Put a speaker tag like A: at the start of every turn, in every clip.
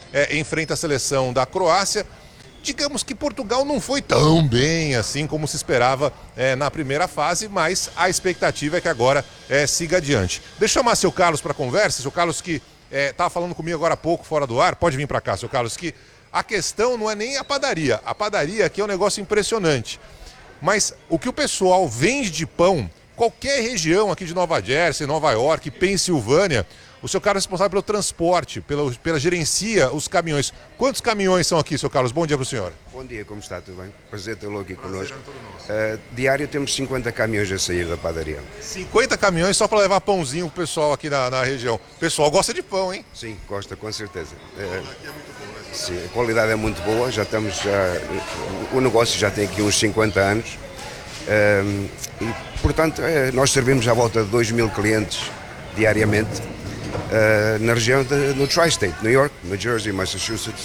A: enfrenta a seleção da Croácia. Digamos que Portugal não foi tão bem assim como se esperava na primeira fase, mas a expectativa é que agora siga adiante. Deixa eu chamar seu Carlos para conversa, seu Carlos que estava falando comigo agora há pouco fora do ar, pode vir para cá, seu Carlos, que a questão não é nem a padaria aqui é um negócio impressionante, mas o que o pessoal vende de pão, qualquer região aqui de Nova Jersey, Nova York, Pensilvânia, o seu Carlos é responsável pelo transporte, pela gerencia os caminhões. Quantos caminhões são aqui, seu Carlos? Bom dia para o senhor.
B: Bom dia, como está? Tudo bem? Prazer tê-lo aqui connosco. Diário temos 50 caminhões a sair da padaria.
A: 50 caminhões só para levar pãozinho pro pessoal aqui na região. O pessoal gosta de pão, hein?
B: Sim, gosta, com certeza. Sim, a qualidade é muito boa, o negócio já tem aqui uns 50 anos. E, portanto, nós servimos à volta de 2.000 clientes diariamente. Na região no Tri-State, New York, New Jersey, Massachusetts,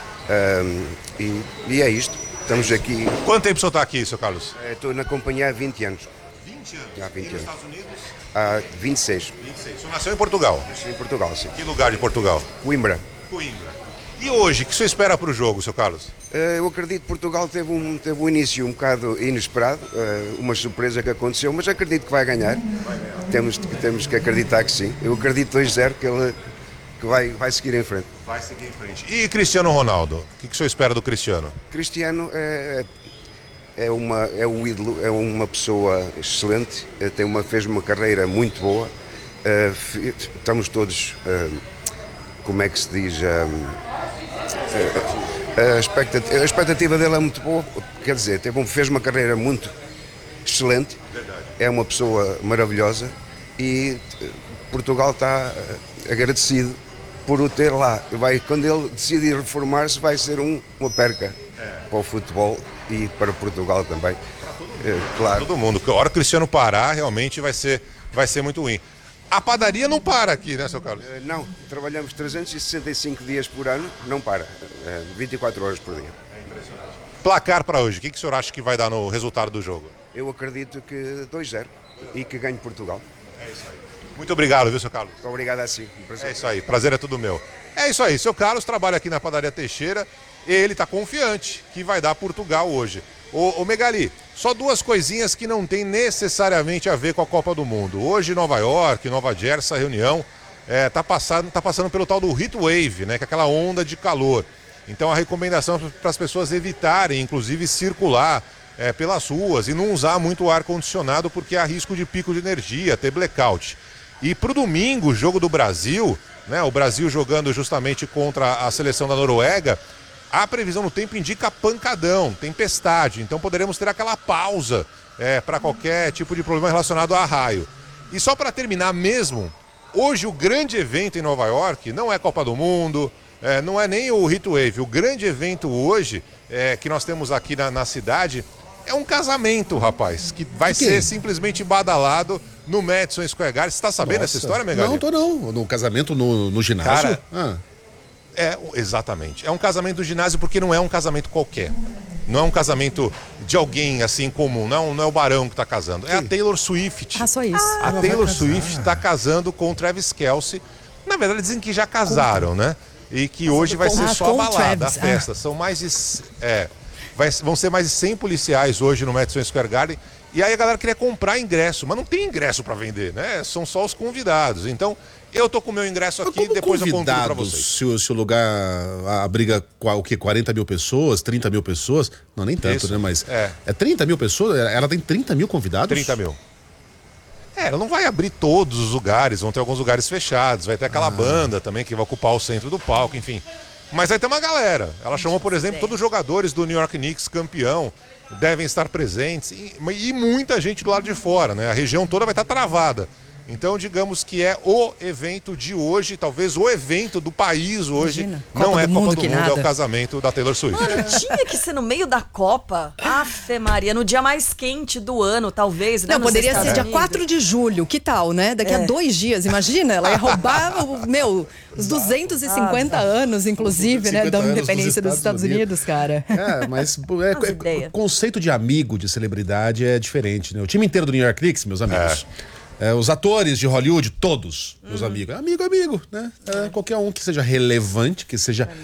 B: e é isto, estamos aqui.
A: Quanto tempo o senhor está aqui, seu Carlos?
B: Estou na companhia há 20 anos.
A: 20 anos?
B: Há 20
A: e nos
B: anos.
A: Estados Unidos?
B: Há 26.
A: 26. O senhor nasceu em Portugal?
B: Nasci em Portugal, sim.
A: Que lugar de Portugal?
B: Coimbra.
A: Coimbra. E hoje, o que o senhor espera para o jogo, seu Carlos?
B: Eu acredito que Portugal teve um início um bocado inesperado, uma surpresa que aconteceu, mas acredito que vai ganhar. Temos que acreditar que sim. Eu acredito 2-0 que vai seguir em frente.
A: Vai seguir em frente. E Cristiano Ronaldo? O que o senhor espera do Cristiano?
B: Cristiano é um ídolo, é uma pessoa excelente, fez uma carreira muito boa. Estamos todos, como é que se diz, a expectativa dele é muito boa, quer dizer, fez uma carreira muito excelente, é uma pessoa maravilhosa e Portugal está agradecido por o ter lá. Quando ele decidir reformar-se, vai ser uma perca para o futebol e para Portugal também. Claro.
A: Todo mundo, que a hora que o Cristiano parar, realmente vai ser muito ruim. A padaria não para aqui, né, seu Carlos?
B: Não, trabalhamos 365 dias por ano, não para, 24 horas por dia.
A: Placar para hoje, o que o senhor acha que vai dar no resultado do jogo?
B: Eu acredito que 2-0 e que ganhe Portugal.
A: É isso aí. Muito obrigado, viu, seu Carlos?
B: Muito obrigado assim.
A: É isso aí, prazer é tudo meu. É isso aí, seu Carlos trabalha aqui na padaria Teixeira e ele está confiante que vai dar Portugal hoje. Ô Megali, só duas coisinhas que não tem necessariamente a ver com a Copa do Mundo. Hoje Nova York, Nova Jersey, essa reunião tá passando pelo tal do heat wave, né, que é aquela onda de calor. Então a recomendação para as pessoas evitarem, inclusive, circular pelas ruas e não usar muito ar-condicionado porque há risco de pico de energia, ter blackout. E para o domingo, o jogo do Brasil, né, o Brasil jogando justamente contra a seleção da Noruega, a previsão do tempo indica pancadão, tempestade, então poderemos ter aquela pausa para qualquer tipo de problema relacionado a raio. E só para terminar mesmo, hoje o grande evento em Nova York não é Copa do Mundo, não é nem o Heatwave. O grande evento hoje que nós temos aqui na cidade é um casamento, rapaz, que vai ser simplesmente badalado no Madison Square Garden. Você está sabendo essa história, Megali?
C: Não, tô não. No casamento no ginásio?
A: Cara, exatamente. É um casamento do ginásio porque não é um casamento qualquer. Não é um casamento de alguém assim comum. Não é o Barão que está casando. É a Taylor Swift.
D: Ah, só isso.
A: A Taylor Swift está casando com o Travis Kelce. Na verdade, dizem que já casaram, né? E que hoje vai ser só a balada, a festa. São mais de... vão ser mais de 100 policiais hoje no Madison Square Garden. E aí a galera queria comprar ingresso, mas não tem ingresso para vender, né? São só os convidados. Então, eu tô com o meu ingresso aqui, depois eu convido para vocês.
C: Se o lugar abriga o quê? 40 mil pessoas, 30 mil pessoas? Não, nem tanto,
A: Isso,
C: né? Mas é 30 mil pessoas? Ela tem 30 mil convidados?
A: 30 mil. Ela não vai abrir todos os lugares, vão ter alguns lugares fechados, vai ter aquela banda também que vai ocupar o centro do palco, enfim. Mas vai ter uma galera. Ela chamou, por exemplo, todos os jogadores do New York Knicks, campeão, devem estar presentes. E muita gente do lado de fora, né? A região toda vai estar travada. Então, digamos que é o evento de hoje, talvez o evento do país hoje.
D: Imagina,
A: não é Copa do Mundo,
D: nada.
A: é o casamento da Taylor Swift.
E: Mano, tinha que ser no meio da Copa. Afe Maria, no dia mais quente do ano, talvez. Né,
D: Não,
E: nos
D: poderia
E: Estados
D: ser dia
E: Unidos.
D: 4 de julho, que tal, né? Daqui a 2 dias, imagina, ela ia roubar, os 250 anos, inclusive, né, da
C: 250 anos
D: independência dos Estados Unidos, cara.
C: Mas
E: ideias.
C: conceito de amigo, de celebridade é diferente, né? O time inteiro do New York Knicks, meus amigos. Os atores de Hollywood, todos, meus amigos. Amigo, né? Qualquer um que seja relevante, que seja